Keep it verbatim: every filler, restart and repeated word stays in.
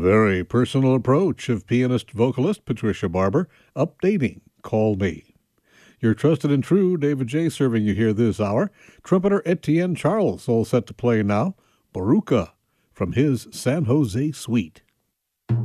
very personal approach of pianist-vocalist Patricia Barber, updating Call Me. Your trusted and true David J. serving you here this hour. Trumpeter Etienne Charles all set to play now. Baruka from his San Jose Suite.